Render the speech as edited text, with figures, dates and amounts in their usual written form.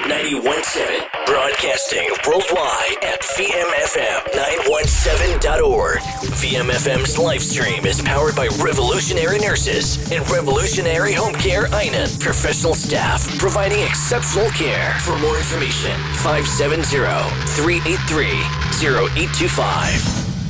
91.7, broadcasting worldwide at VMFM917.org. VMFM's live stream is powered by Revolutionary Nurses and Revolutionary Home Care Einan, professional staff providing exceptional care. For more information, 570-383-0825.